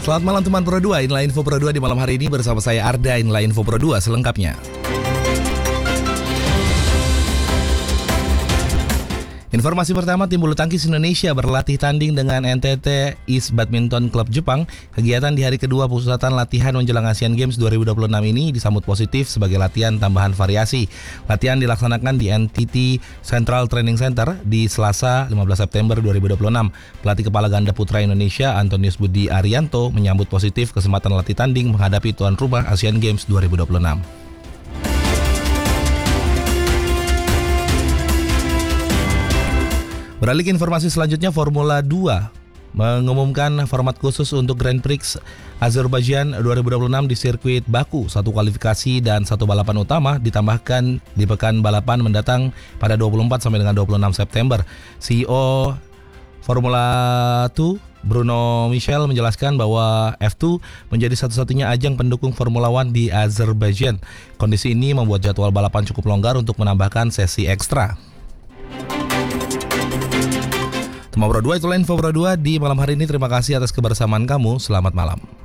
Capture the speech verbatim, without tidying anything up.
Selamat malam teman Pro dua, inilah Info Pro dua di malam hari ini bersama saya Arda, inilah Info Pro dua selengkapnya. Informasi pertama, tim bulu tangkis Indonesia berlatih tanding dengan N T T East Badminton Club Jepang. Kegiatan di hari kedua pusatan latihan menjelang Asian Games dua ribu dua puluh enam ini disambut positif sebagai latihan tambahan variasi. Latihan dilaksanakan di N T T Central Training Center di Selasa lima belas September dua ribu dua puluh enam. Pelatih kepala ganda putra Indonesia Antonius Budi Arianto menyambut positif kesempatan latih tanding menghadapi tuan rumah Asian Games dua ribu dua puluh enam. Beralih ke informasi selanjutnya, Formula dua mengumumkan format khusus untuk Grand Prix Azerbaijan dua ribu dua puluh enam di sirkuit Baku. Satu kualifikasi dan satu balapan utama ditambahkan di pekan balapan mendatang pada dua puluh empat sampai dengan dua puluh enam September. C E O Formula dua Bruno Michel menjelaskan bahwa F dua menjadi satu-satunya ajang pendukung Formula One di Azerbaijan. Kondisi ini membuat jadwal balapan cukup longgar untuk menambahkan sesi ekstra. Teman Pro dua, itulah Info Pro dua di malam hari ini. Terima kasih atas kebersamaan kamu. Selamat malam.